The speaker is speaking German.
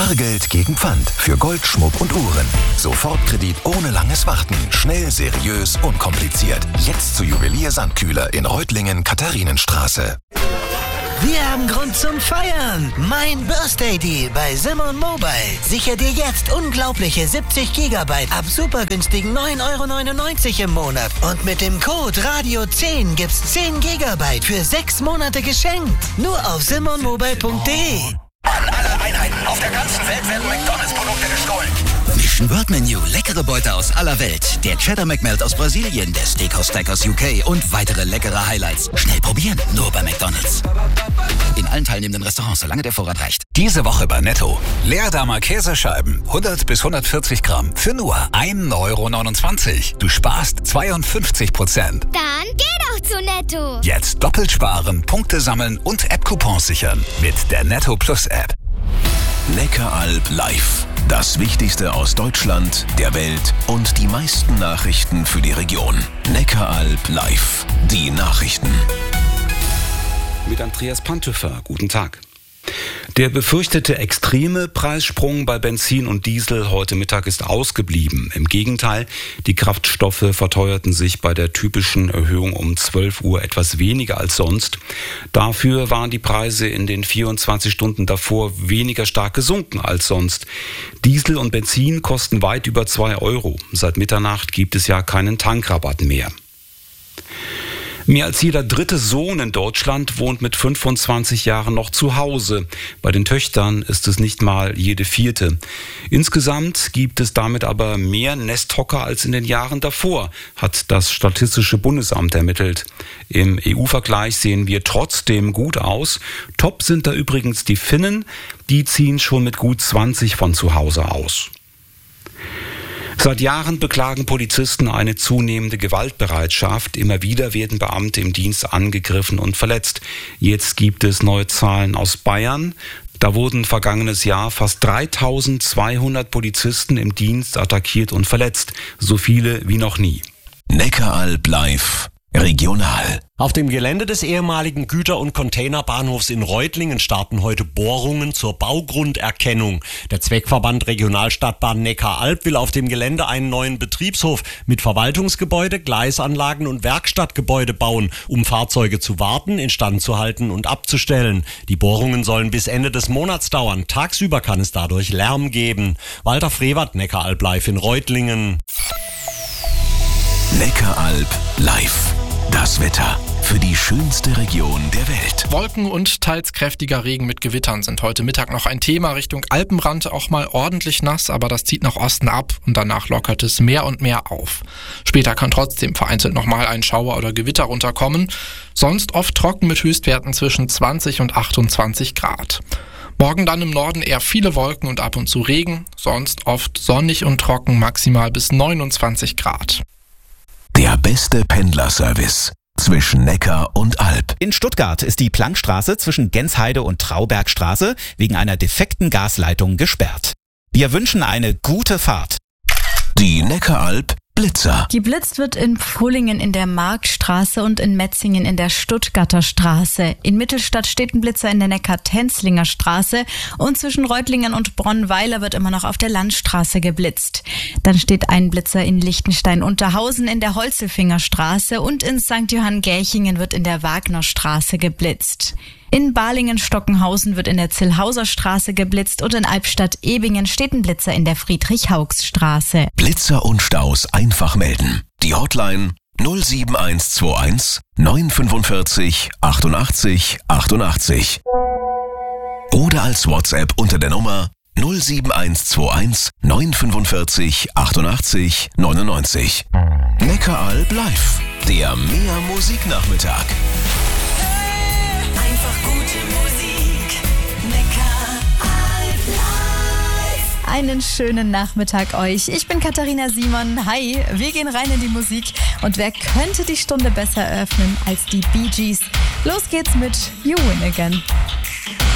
Bargeld gegen Pfand für Gold, Schmuck und Uhren. Sofortkredit ohne langes Warten. Schnell, seriös, unkompliziert. Jetzt zu Juwelier Sandkühler in Reutlingen, Katharinenstraße. Wir haben Grund zum Feiern. Mein Birthday Deal bei Simon Mobile. Sichere dir jetzt unglaubliche 70 GB ab super günstigen 9,99 € im Monat. Und mit dem Code Radio10 gibt's 10 GB für 6 Monate geschenkt. Nur auf simonmobile.de. An alle Einheiten auf der ganzen Welt werden McDonalds-Produkte gestohlen. Mission World Menu, leckere Beute aus aller Welt. Der Cheddar McMelt aus Brasilien, der Steakhouse Stack aus UK und weitere leckere Highlights. Schnell probieren, nur bei McDonalds. In allen teilnehmenden Restaurants, solange der Vorrat reicht. Diese Woche bei Netto. Leerdammer Käsescheiben, 100 bis 140 Gramm für nur 1,29 €. Du sparst 52%. Dann geh doch zu Netto. Jetzt doppelt sparen, Punkte sammeln und App-Coupons sichern mit der Netto Plus App. Neckaralb live. Das Wichtigste aus Deutschland, der Welt und die meisten Nachrichten für die Region. Neckaralb live. Die Nachrichten. Mit Andreas Pantöfer. Guten Tag. Der befürchtete extreme Preissprung bei Benzin und Diesel heute Mittag ist ausgeblieben. Im Gegenteil, die Kraftstoffe verteuerten sich bei der typischen Erhöhung um 12 Uhr etwas weniger als sonst. Dafür waren die Preise in den 24 Stunden davor weniger stark gesunken als sonst. Diesel und Benzin kosten weit über 2 €. Seit Mitternacht gibt es ja keinen Tankrabatt mehr. Mehr als jeder dritte Sohn in Deutschland wohnt mit 25 Jahren noch zu Hause. Bei den Töchtern ist es nicht mal jede vierte. Insgesamt gibt es damit aber mehr Nesthocker als in den Jahren davor, hat das Statistische Bundesamt ermittelt. Im EU-Vergleich sehen wir trotzdem gut aus. Top sind da übrigens die Finnen, die ziehen schon mit gut 20 von zu Hause aus. Seit Jahren beklagen Polizisten eine zunehmende Gewaltbereitschaft. Immer wieder werden Beamte im Dienst angegriffen und verletzt. Jetzt gibt es neue Zahlen aus Bayern. Da wurden vergangenes Jahr fast 3200 Polizisten im Dienst attackiert und verletzt. So viele wie noch nie. Neckaralb live. Regional. Auf dem Gelände des ehemaligen Güter- und Containerbahnhofs in Reutlingen starten heute Bohrungen zur Baugrunderkennung. Der Zweckverband Regionalstadtbahn Neckaralb will auf dem Gelände einen neuen Betriebshof mit Verwaltungsgebäude, Gleisanlagen und Werkstattgebäude bauen, um Fahrzeuge zu warten, instand zu halten und abzustellen. Die Bohrungen sollen bis Ende des Monats dauern. Tagsüber kann es dadurch Lärm geben. Walter Frevert, Neckaralb live in Reutlingen. Neckaralb live. Das Wetter für die schönste Region der Welt. Wolken und teils kräftiger Regen mit Gewittern sind heute Mittag noch ein Thema. Richtung Alpenrand auch mal ordentlich nass, aber das zieht nach Osten ab und danach lockert es mehr und mehr auf. Später kann trotzdem vereinzelt nochmal ein Schauer oder Gewitter runterkommen. Sonst oft trocken mit Höchstwerten zwischen 20 und 28 Grad. Morgen dann im Norden eher viele Wolken und ab und zu Regen, sonst oft sonnig und trocken, maximal bis 29 Grad. Der beste Pendlerservice zwischen Neckar und Alb. In Stuttgart ist die Plankstraße zwischen Gensheide und Traubergstraße wegen einer defekten Gasleitung gesperrt. Wir wünschen eine gute Fahrt. Die Neckaralb Blitzer. Geblitzt wird in Pfullingen in der Marktstraße und in Metzingen in der Stuttgarter Straße. In Mittelstadt steht ein Blitzer in der Neckar-Tenzlinger Straße und zwischen Reutlingen und Bronnweiler wird immer noch auf der Landstraße geblitzt. Dann steht ein Blitzer in Lichtenstein-Unterhausen in der Holzelfinger Straße und in St. Johann-Gärchingen wird in der Wagnerstraße geblitzt. In Balingen-Stockenhausen wird in der Zillhauser Straße geblitzt und in Albstadt-Ebingen steht ein Blitzer in der Friedrich-Haugs-Straße. Blitzer und Staus einfach melden. Die Hotline 07121 945 88 88. Oder als WhatsApp unter der Nummer 07121 945 88 99. Neckaralb live. Der Mehr Musiknachmittag. Einfach gute Musik. Neckaralb live. Einen schönen Nachmittag euch. Ich bin Katharina Simon. Hi, wir gehen rein in die Musik. Und wer könnte die Stunde besser eröffnen als die Bee Gees? Los geht's mit You Win Again.